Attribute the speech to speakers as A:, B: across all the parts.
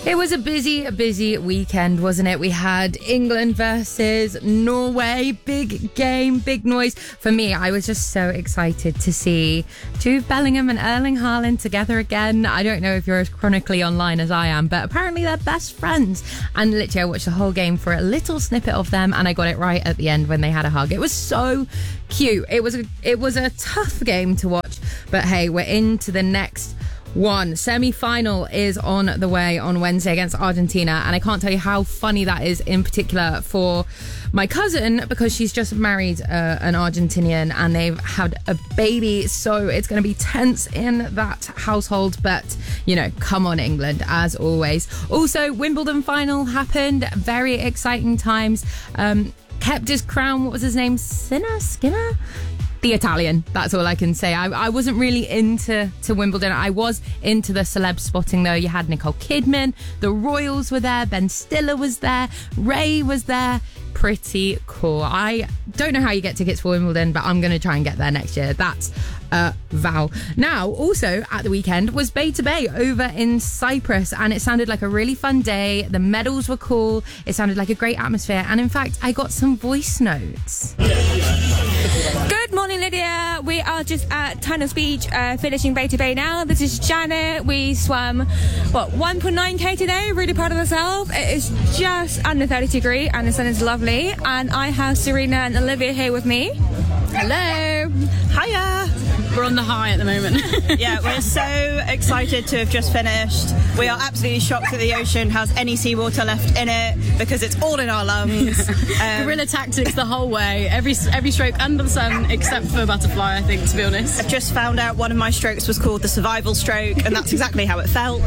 A: It was a busy weekend, wasn't it? We had England versus Norway. Big game, big noise. For me, I was just so excited to see Jude Bellingham and Erling Haaland together again. I don't know if you're as chronically online as I am, but apparently they're best friends. And literally, I watched the whole game for a little snippet of them, and I got it right at the end when they had a hug. It was so cute. It was a tough game to watch, but hey, we're into the next one. Semi-final is on the way on Wednesday against Argentina, and I can't tell you how funny that is, in particular for my cousin, because she's just married an Argentinian and they've had a baby, so it's going to be tense in that household. But you know, come on England, as always. Also, Wimbledon final happened. Very exciting times. Kept his crown. What was his name? Skinner? The Italian. That's all I can say. I wasn't really into Wimbledon. I was into the celeb spotting though. You had Nicole Kidman, the Royals were there, Ben Stiller was there, Ray was there. Pretty cool. I don't know how you get tickets for Wimbledon, but I'm going to try and get there next year. That's a vow. Now, also at the weekend was Bay to Bay over in Cyprus, and it sounded like a really fun day. The medals were cool. It sounded like a great atmosphere, and in fact, I got some voice notes.
B: Good morning, Lydia. We are just at Tunnels Beach, finishing Bay to Bay now. This is Janet. We swam, 1.9k today. Really proud of ourselves. It is just under 30 degrees, and the sun is lovely. And I have Serena and Olivia here with me.
C: Hello.
D: Hiya.
C: We're on the high at the moment.
D: Yeah, we're so excited to have just finished. We are absolutely shocked that the ocean has any seawater left in it, because it's all in our lungs.
C: Guerrilla tactics the whole way. Every stroke under the sun, except for butterfly, I think, to be honest.
D: I've just found out one of my strokes was called the survival stroke, and that's exactly how it felt.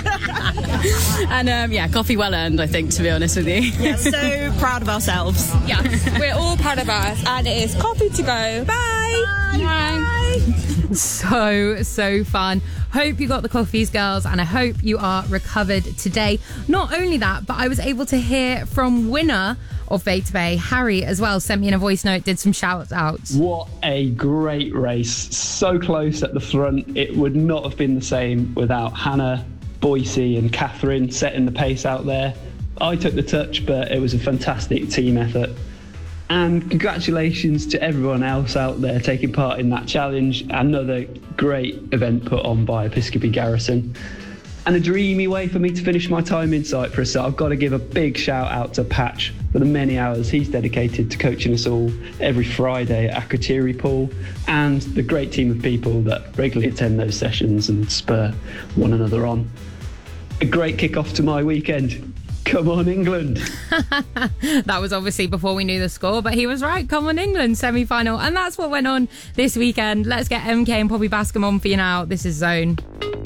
C: And coffee well earned, I think, to be honest with you.
D: Yeah, so proud of ourselves.
B: Yeah, we're all proud of us, and it is coffee to go. Bye.
C: Bye.
A: So fun. Hope you got the coffees, girls, and I hope you are recovered today. Not only that, but I was able to hear from winner of Bay to Bay, Harry, as well. Sent me in a voice note, did some shout outs.
E: What a great race. So close at the front. It would not have been the same without Hannah, Boise and Catherine setting the pace out there. I took the touch, but it was a fantastic team effort. And congratulations to everyone else out there taking part in that challenge. Another great event put on by Episcopi Garrison. And a dreamy way for me to finish my time in Cyprus. So I've got to give a big shout out to Patch for the many hours he's dedicated to coaching us all every Friday at Akrotiri Pool, and the great team of people that regularly attend those sessions and spur one another on. A great kick-off to my weekend. Come on, England.
A: That was obviously before we knew the score, but he was right. Come on, England, semi-final. And that's what went on this weekend. Let's get MK and Poppy Bascom on for you now. This is Zone.